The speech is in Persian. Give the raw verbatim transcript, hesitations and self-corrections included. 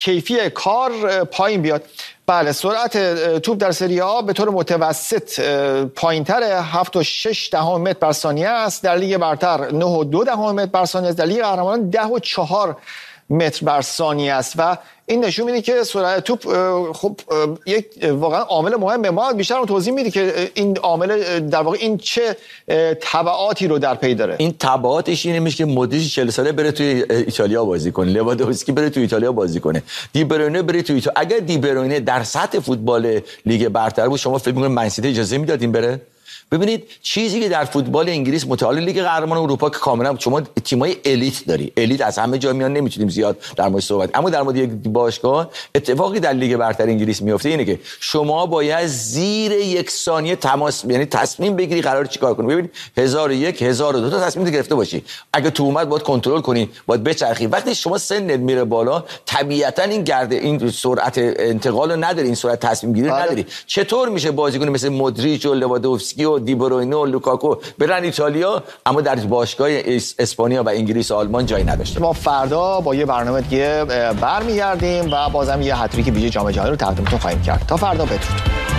کیفی کار پایین بیاد. بله، سرعت توپ در سری آ به طور متوسط پایین‌تر هفت و شش دهم متر بر ثانیه است، در لیگ برتر نه و دو دهم متر بر ثانیه است، در لیگ قهرمانان ده و چهار متر بر ثانیه است و این نشون میده که سرعت توپ خب یک واقعا عامل مهمه. ما بیشتر رو توضیح میدی که این عامل در واقع این چه تبعاتی رو در پی داره. این تبعاتش اینه میشه که مودریچ چهل ساله بره توی ایتالیا بازی کنه، لواندوفسکی بره توی ایتالیا بازی کنه، دی بروینه بره توی ایتالیا. اگر دی بروینه در سطح فوتبال لیگ برتر بود شما فکر می‌کنید منسیتی اجازه میدادین بره؟ ببینید چیزی که در فوتبال انگلیس متعال لیگ قهرمان اروپا که کاملا شما تیمای الیت داری، الیت از همه جا میان، نمیتونیم زیاد در مورد صحبت، اما در مورد یک باشگاه اتفاقی در لیگ برتر انگلیس میفته اینه که شما باید زیر یک ثانیه تماس، یعنی تصمیم بگیری قرار چیکار کنی. ببینید هزار و یک هزار و دو تا تصمیم گرفته باشی، اگه تو اومد باید کنترل کنی، باید بچرخی. وقتی شما سنت میره بالا طبیعتا این گرده این سرعت انتقال رو نداری، این سرعت تصمیم گیری نداری. چطور میشه بازیکن مثل مودریچ و لواندوفسکی و دی بروینه و لوکاکو برن ایتالیا اما در باشگاه اسپانیا و انگلیس و آلمان جایی نداشته؟ ما فردا با یه برنامه دیگه برمیگردیم و بازم یه هتریک ویژه جام جهانی رو تقدیمتون خواهیم کرد. تا فردا، بدرود.